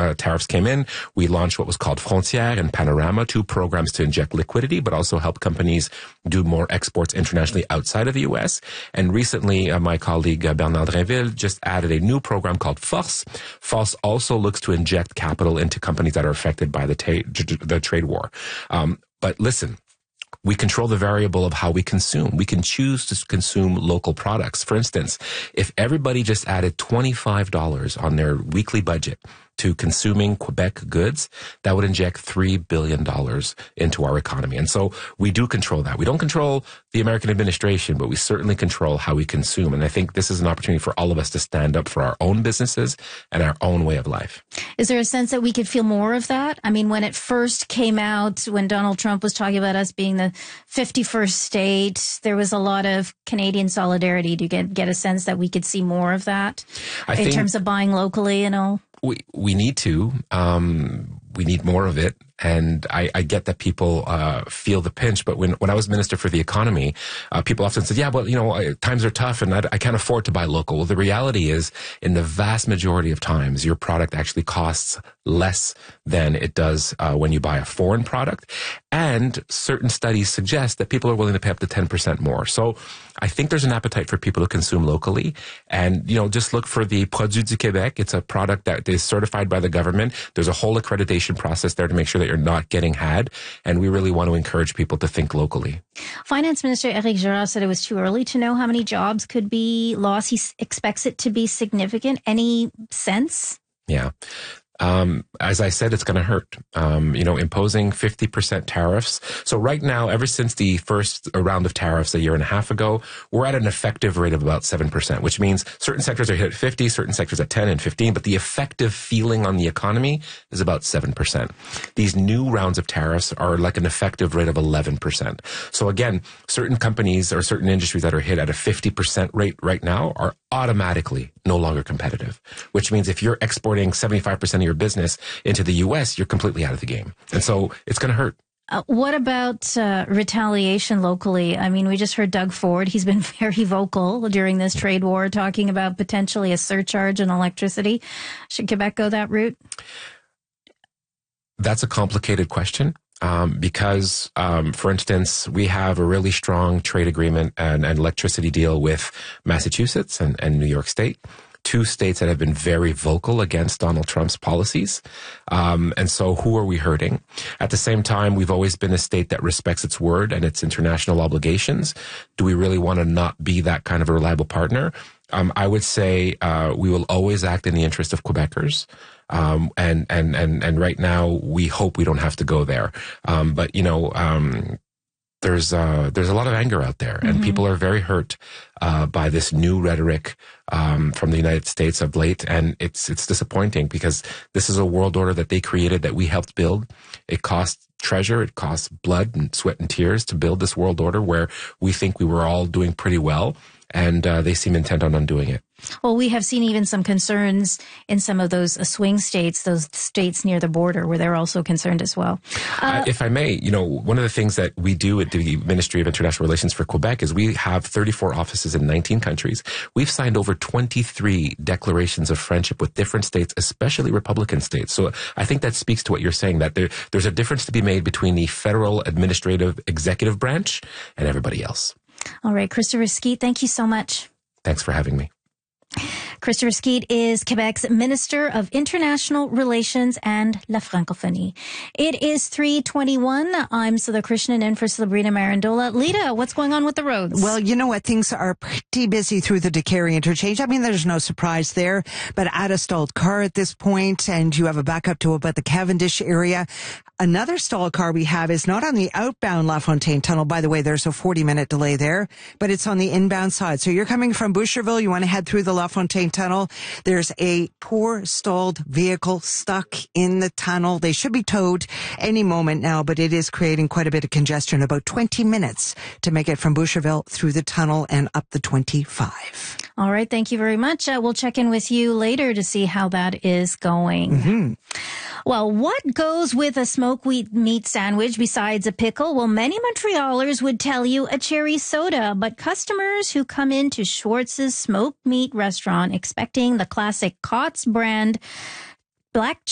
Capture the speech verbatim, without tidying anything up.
uh, tariffs came in, we launched what was called Frontières and Panorama, two programs to inject liquidity, but also help companies do more exports internationally outside of the U S. And recently, uh, my colleague uh, Bernard Drinville just added a new program called Force. Force also looks to inject capital into companies that are affected by the, ta- the trade war. Um, but listen, we control the variable of how we consume. We can choose to consume local products. For instance, if everybody just added twenty-five dollars on their weekly budget to consuming Quebec goods, that would inject three billion dollars into our economy. And so we do control that. We don't control the American administration, but we certainly control how we consume. And I think this is an opportunity for all of us to stand up for our own businesses and our own way of life. Is there a sense that we could feel more of that? I mean, when it first came out, when Donald Trump was talking about us being the fifty-first state, there was a lot of Canadian solidarity. Do you get, get a sense that we could see more of that I in think terms of buying locally and all? We, we need to. Um, we need more of it. And I, I get that people uh, feel the pinch. But when, when I was Minister for the Economy, uh, people often said, yeah, but, you know, times are tough and I, I can't afford to buy local. Well, the reality is, in the vast majority of times, your product actually costs less than it does uh, when you buy a foreign product. And certain studies suggest that people are willing to pay up to ten percent more. So I think there's an appetite for people to consume locally. And, you know, just look for the Produits du Québec. It's a product that is certified by the government. There's a whole accreditation process there to make sure that you're not getting had. And we really want to encourage people to think locally. Finance Minister Éric Girard said it was too early to know how many jobs could be lost. He expects it to be significant. Any sense? Yeah. Um, as I said, it's going to hurt. Um, you know, imposing fifty percent tariffs. So right now, ever since the first round of tariffs a year and a half ago, we're at an effective rate of about seven percent, which means certain sectors are hit at fifty, certain sectors at ten and fifteen, but the effective feeling on the economy is about seven percent. These new rounds of tariffs are like an effective rate of eleven percent. So again, certain companies or certain industries that are hit at a fifty percent rate right now are automatically no longer competitive, which means if you're exporting seventy-five percent of your business into the U S, you're completely out of the game. And so it's going to hurt. Uh, what about uh, retaliation locally? I mean, we just heard Doug Ford. He's been very vocal during this trade war, talking about potentially a surcharge on electricity. Should Quebec go that route? That's a complicated question. Um, because, um, for instance, we have a really strong trade agreement and, and electricity deal with Massachusetts and, and New York State, two states that have been very vocal against Donald Trump's policies. Um, and so who are we hurting? At the same time, we've always been a state that respects its word and its international obligations. Do we really want to not be that kind of a reliable partner? Um, I would say uh, we will always act in the interest of Quebecers. Um, and, and, and, and right now we hope we don't have to go there. Um, but, you know, um, there's, uh, there's a lot of anger out there and mm-hmm. people are very hurt, uh, by this new rhetoric, um, from the United States of late. And it's, it's disappointing because this is a world order that they created that we helped build. It cost treasure. It costs blood and sweat and tears to build this world order where we think we were all doing pretty well. And uh, they seem intent on undoing it. Well, we have seen even some concerns in some of those uh, swing states, those states near the border, where they're also concerned as well. Uh, uh, if I may, you know, one of the things that we do at the Ministry of International Relations for Quebec is we have thirty-four offices in nineteen countries. We've signed over twenty-three declarations of friendship with different states, especially Republican states. So I think that speaks to what you're saying, that there, there's a difference to be made between the federal administrative executive branch and everybody else. All right, Christopher Skeete, thank you so much. Thanks for having me. Christopher Skeete is Quebec's Minister of International Relations and La Francophonie. It is three twenty-one. I'm Sudha Krishnan in for Sabrina Marandola. Lita, what's going on with the roads? Well, you know what? Things are pretty busy through the Décarie interchange. I mean, there's no surprise there, but add a stalled car at this point, and you have a backup to about the Cavendish area. Another stalled car we have is not on the outbound La Fontaine Tunnel. By the way, there's a forty minute delay there, but it's on the inbound side. So you're coming from Boucherville, you want to head through the La Fontaine Tunnel. There's a poor stalled vehicle stuck in the tunnel. They should be towed any moment now, but it is creating quite a bit of congestion. About twenty minutes to make it from Boucherville through the tunnel and up the twenty-five. All right. Thank you very much. Uh, we'll check in with you later to see how that is going. Mm-hmm. Well, what goes with a smoked meat sandwich besides a pickle? Well, many Montrealers would tell you a cherry soda, but customers who come into Schwartz's smoked meat restaurant expecting the classic Cots brand black